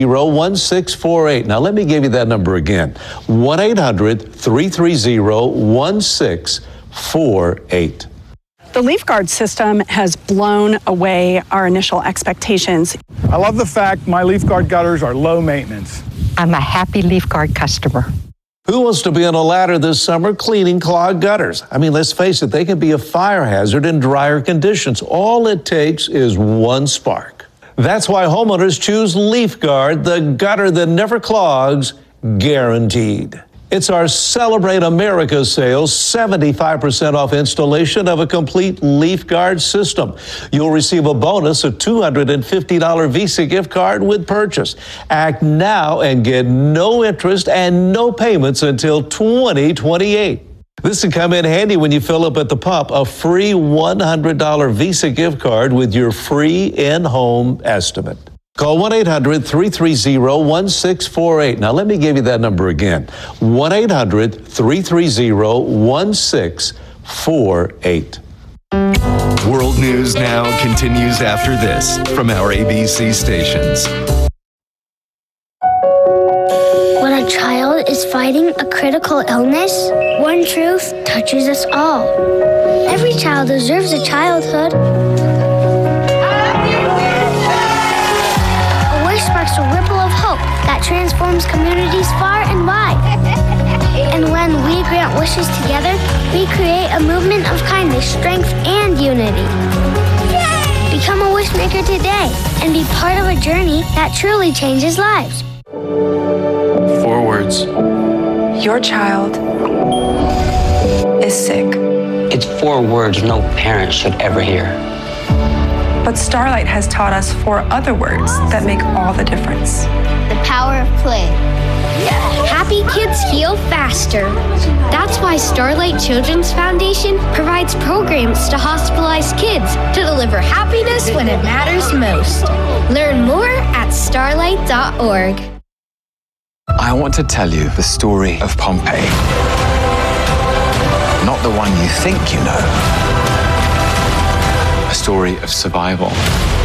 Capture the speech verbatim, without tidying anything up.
one six four eight. Now, let me give you that number again. one eight hundred, three three zero, one six four eight. The LeafGuard system has blown away our initial expectations. I love the fact my LeafGuard gutters are low maintenance. I'm a happy LeafGuard customer. Who wants to be on a ladder this summer cleaning clogged gutters? I mean, let's face it, they can be a fire hazard in drier conditions. All it takes is one spark. That's why homeowners choose LeafGuard, the gutter that never clogs, guaranteed. It's our Celebrate America sale, seventy-five percent off installation of a complete LeafGuard system. You'll receive a bonus, a two hundred fifty dollars Visa gift card with purchase. Act now and get no interest and no payments until twenty twenty-eight. This can come in handy when you fill up at the pump, a free one hundred dollars Visa gift card with your free in-home estimate. Call one eight hundred, three three zero, one six four eight. Now, let me give you that number again. one eight hundred, three three zero, one six four eight. World News Now continues after this from our A B C stations. When a child is fighting a critical illness, one truth touches us all. Every child deserves a childhood. A wish sparks a ripple of hope that transforms communities far and wide. And when we grant wishes together, we create a movement of kindness, strength, and unity. Become a wish maker today and be part of a journey that truly changes lives. Four words. Your child is sick. It's four words no parent should ever hear. But Starlight has taught us four other words that make all the difference. The power of play. Happy kids heal faster. That's why Starlight Children's Foundation provides programs to hospitalized kids to deliver happiness when it matters most. Learn more at starlight dot org. I want to tell you the story of Pompeii. Not the one you think you know. A story of survival.